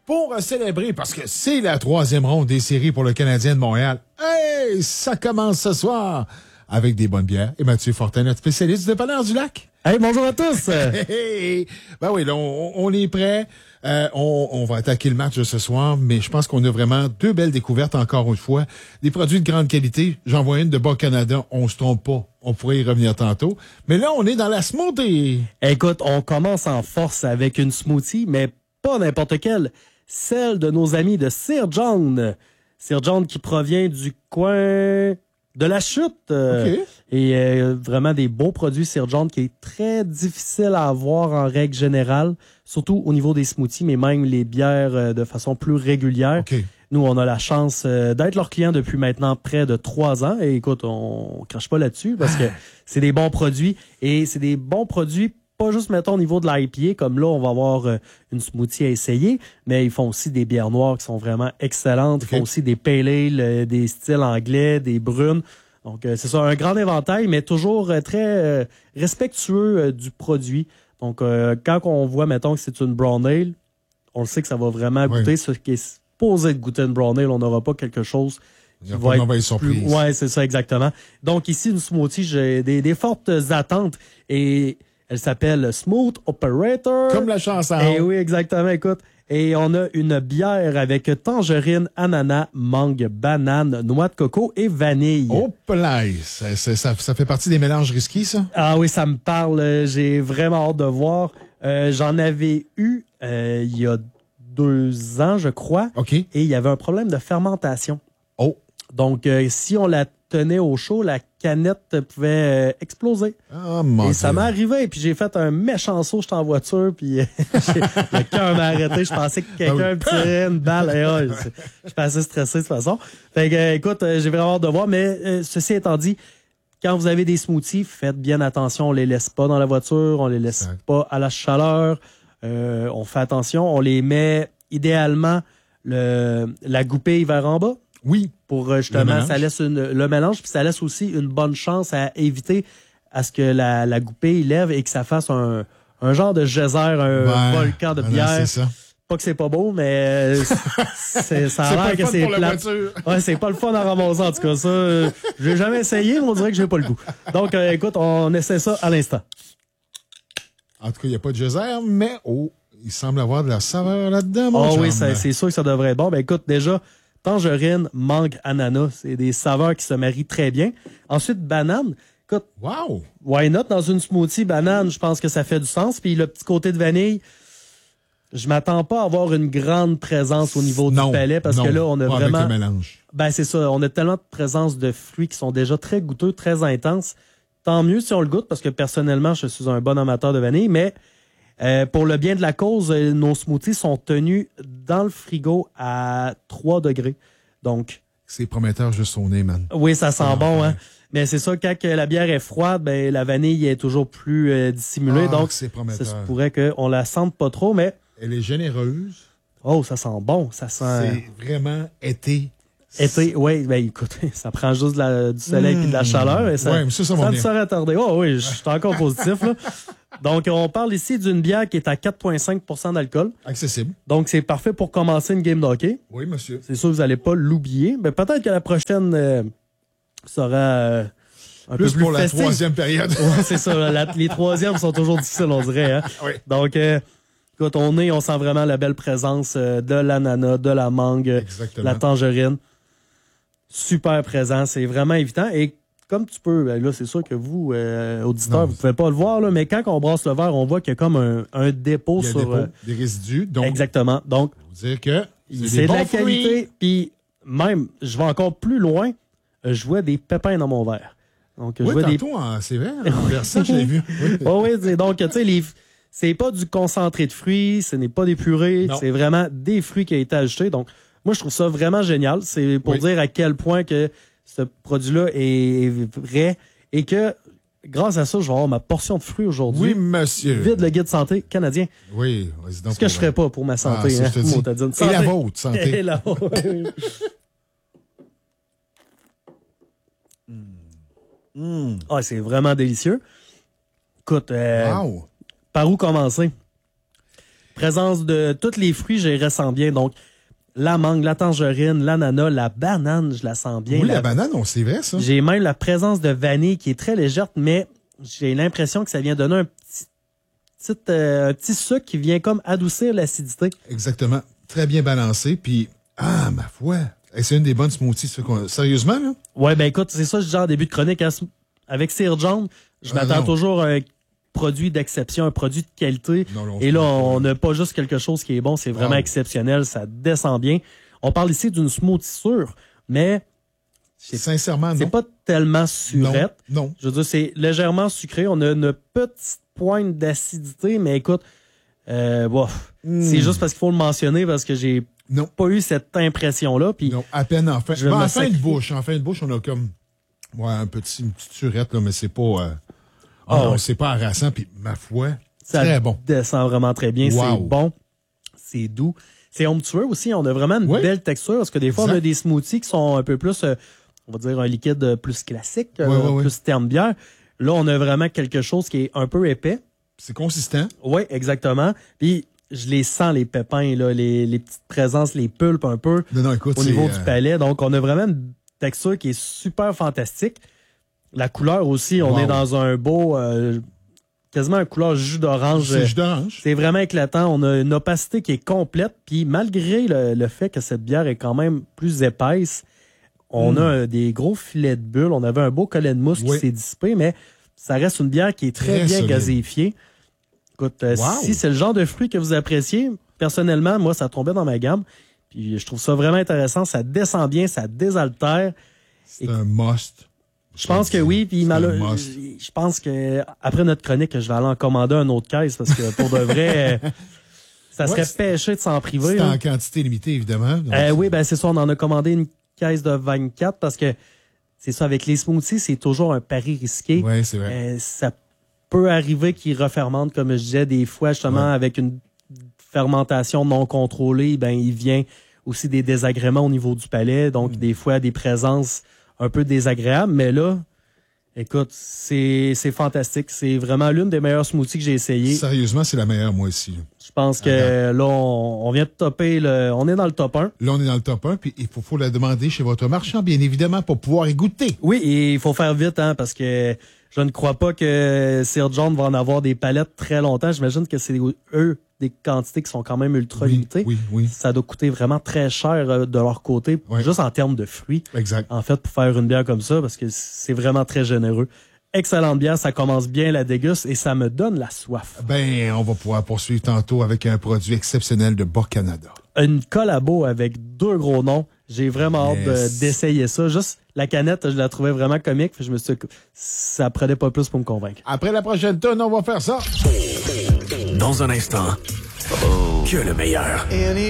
pour célébrer, parce que c'est la 3e ronde des séries pour le Canadien de Montréal. Hey, ça commence ce soir avec des bonnes bières. Et Mathieu Fortin, notre spécialiste du dépanneur du Lac. Hey, bonjour à tous! Ben oui, là, on est prêt. On va attaquer le match de ce soir, mais je pense qu'on a vraiment 2 belles découvertes encore une fois. Des produits de grande qualité. J'en vois une de Bas-Canada. On se trompe pas. On pourrait y revenir tantôt. Mais là, on est dans la smoothie. Écoute, on commence en force avec une smoothie, mais pas n'importe quelle. Celle de nos amis de Sir John. Sir John qui provient du coin de la Chute. OK. Et vraiment des beaux produits Sir John qui est très difficile à avoir en règle générale, surtout au niveau des smoothies, mais même les bières de façon plus régulière. OK. Nous, on a la chance d'être leur client depuis maintenant près de 3 ans. Et écoute, on crache pas là-dessus parce que c'est des bons produits. Et c'est des bons produits, pas juste, mettons, au niveau de l'IPA, comme là, on va avoir une smoothie à essayer, mais ils font aussi des bières noires qui sont vraiment excellentes. Okay. Ils font aussi des pale ale, des styles anglais, des brunes. Donc, c'est ça, un grand éventail, mais toujours très respectueux du produit. Donc, quand on voit, mettons, que c'est une brown ale, on le sait que ça va vraiment goûter ce qui est supposé de goûter une brown ale. On n'aura pas quelque chose qui va être mauvaise surprise. plus... Ouais, c'est ça, exactement. Donc, ici, une smoothie, j'ai des fortes attentes et elle s'appelle Smooth Operator. Comme la chanson. Et oui, exactement, écoute. Et on a une bière avec tangerine, ananas, mangue, banane, noix de coco et vanille. Oh, là, ça fait partie des mélanges risqués, ça? Ah oui, ça me parle. J'ai vraiment hâte de voir. J'en avais eu il y a 2 ans, je crois. OK. Et il y avait un problème de fermentation. Oh. Donc, si on la tenait au chaud, la canette pouvait exploser. Oh, mon Dieu. Et ça m'est arrivé, puis j'ai fait un méchant saut, j'étais en voiture, puis le cœur m'a arrêté, je pensais que quelqu'un me tirait une balle. Et je suis pas assez stressé de toute façon. Fait que, écoute, j'ai vraiment hâte de voir, mais ceci étant dit, quand vous avez des smoothies, faites bien attention, on les laisse pas dans la voiture, on les laisse pas à la chaleur, on fait attention, on les met idéalement la goupille vers en bas. Oui. Pour justement, ça laisse le mélange, puis ça laisse aussi une bonne chance à éviter à ce que la goupille lève et que ça fasse un genre de geyser, un volcan de bière. C'est ça. Pas que c'est pas beau, mais ça a l'air que c'est plate. Ouais, c'est pas le fun à ramasser en tout cas. Ça, j'ai jamais essayé, mais on dirait que j'ai pas le goût. Donc, écoute, on essaie ça à l'instant. En tout cas, il n'y a pas de geyser, mais il semble avoir de la saveur là-dedans, mon chum. Oui, c'est sûr que ça devrait être bon. Ben écoute, déjà, tangerine, mangue, ananas, c'est des saveurs qui se marient très bien. Ensuite, banane. Écoute, wow! Why not? Dans une smoothie, banane, je pense que ça fait du sens. Puis le petit côté de vanille, je m'attends pas à avoir une grande présence au niveau du palais parce que là, on a vraiment... Avec le mélange. Ben, c'est ça. On a tellement de présence de fruits qui sont déjà très goûteux, très intenses. Tant mieux si on le goûte parce que personnellement, je suis un bon amateur de vanille, mais pour le bien de la cause, nos smoothies sont tenus dans le frigo à 3 degrés. Donc, c'est prometteur juste au nez, man. Oui, ça sent bon, hein. Mais c'est ça, quand la bière est froide, ben la vanille est toujours plus dissimulée. Donc, c'est prometteur. Ça se pourrait qu'on la sente pas trop, mais... Elle est généreuse. Oh, ça sent bon. Ça sent... C'est vraiment été. Été, oui, ben écoute, ça prend juste du soleil et de la chaleur. Et ça, mais ça ne saurait tarder. Oh oui, je suis encore positif, là. Donc, on parle ici d'une bière qui est à 4,5 d'alcool. Accessible. Donc, c'est parfait pour commencer une game de hockey. Oui, monsieur. C'est sûr que vous n'allez pas l'oublier. Mais peut-être que la prochaine sera un peu plus pour la festive. 3e période. Oui, c'est ça. Les 3e sont toujours difficiles, on dirait. Hein? Oui. Donc, écoute, on sent vraiment la belle présence de l'ananas, de la mangue, la tangerine. Super présent. C'est vraiment évident. Et comme tu peux, ben là, c'est sûr que vous, auditeurs, vous pouvez pas le voir, là, mais quand on brasse le verre, on voit qu'il y a comme un dépôt sur... des résidus. Donc, exactement. Donc, ça veut dire que c'est de la qualité. Puis même, je vais encore plus loin, je vois des pépins dans mon verre. Donc, je vois tantôt, c'est vrai, en versant, je l'ai vu. Oui, donc, tu sais, c'est pas du concentré de fruits, ce n'est pas des purées, c'est vraiment des fruits qui ont été ajoutés. Donc, moi, je trouve ça vraiment génial. C'est pour dire à quel point que ce produit-là est vrai et que, grâce à ça, je vais avoir ma portion de fruits aujourd'hui. Oui, monsieur. Vide le guide santé canadien. Oui, vas-y donc. Ce que je ferais pas pour ma santé. Ça, hein, je te dis. Et la vôtre, santé. Et la vôtre. Ah, c'est vraiment délicieux. Écoute, wow. Par où commencer? Présence de tous les fruits, je les ressens bien. Donc, la mangue, la tangerine, l'ananas, la banane, je la sens bien. Oui, la banane, c'est vrai, ça. J'ai même la présence de vanille qui est très légère, mais j'ai l'impression que ça vient donner un petit sucre qui vient comme adoucir l'acidité. Exactement. Très bien balancé. Puis, ma foi, c'est une des bonnes smoothies. Sérieusement, là? Ouais, ben écoute, c'est ça, je dis en début de chronique. Avec Sir John, je m'attends toujours à un produit d'exception, un produit de qualité. Et là, on n'a pas juste quelque chose qui est bon, c'est vraiment exceptionnel, ça descend bien. On parle ici d'une smoothie sûre, mais sincèrement, c'est pas tellement surette. Non. Je veux dire, c'est légèrement sucré. On a une petite pointe d'acidité, mais écoute, c'est juste parce qu'il faut le mentionner, parce que j'ai pas eu cette impression-là. Puis non, à peine en fin. En fin de bouche, on a comme une petite surette, là, mais c'est pas... c'est pas harassant, puis ma foi, très bon. Ça descend vraiment très bien, c'est bon, c'est doux. C'est onctueux aussi, on a vraiment une belle texture, parce que des fois, on a des smoothies qui sont un peu plus, on va dire un liquide plus classique, plus terme bière. Là, on a vraiment quelque chose qui est un peu épais. C'est consistant. Oui, exactement. Puis, je les sens, les pépins, là, les petites présences, les pulpes un peu écoute, au niveau du palais. Donc, on a vraiment une texture qui est super fantastique. La couleur aussi, on est dans un beau, quasiment un couleur jus d'orange. C'est jus d'orange. C'est vraiment éclatant. On a une opacité qui est complète. Puis malgré le fait que cette bière est quand même plus épaisse, on a des gros filets de bulles. On avait un beau collet de mousse qui s'est dissipé, mais ça reste une bière qui est très bien gazéifiée. Écoute, si c'est le genre de fruit que vous appréciez, personnellement, moi, ça tombait dans ma gamme. Puis je trouve ça vraiment intéressant. Ça descend bien, ça désaltère. C'est un must. Je pense que oui, puis je pense que après notre chronique, je vais aller en commander un autre caisse parce que pour de vrai, ça serait péché de s'en priver. C'est en quantité limitée, évidemment. Oui, ben c'est ça, on en a commandé une caisse de 24 parce que c'est ça, avec les smoothies, c'est toujours un pari risqué. Oui, c'est vrai. Ça peut arriver qu'ils refermentent, comme je disais, des fois, justement, avec une fermentation non contrôlée, ben il vient aussi des désagréments au niveau du palais, donc des fois des présences un peu désagréable, mais là, écoute, c'est fantastique. C'est vraiment l'une des meilleures smoothies que j'ai essayées. Sérieusement, c'est la meilleure, moi aussi. Je pense que là, on vient de topper on est dans le top 1. Là, on est dans le top 1, puis il faut la demander chez votre marchand, bien évidemment, pour pouvoir y goûter. Oui, et il faut faire vite, parce que je ne crois pas que Sir John va en avoir des palettes très longtemps. J'imagine que c'est des quantités qui sont quand même ultra limitées. Oui. Ça doit coûter vraiment très cher de leur côté, juste en termes de fruits. Exact. En fait, pour faire une bière comme ça, parce que c'est vraiment très généreux. Excellente bière, ça commence bien la déguste et ça me donne la soif. Ben, on va pouvoir poursuivre tantôt avec un produit exceptionnel de Bas-Canada. Une collabo avec 2 gros noms. J'ai vraiment hâte d'essayer ça. Juste la canette, je la trouvais vraiment comique. Je me suis dit, ça prenait pas plus pour me convaincre. Après la prochaine tonne, on va faire ça. Dans un instant, que le meilleur.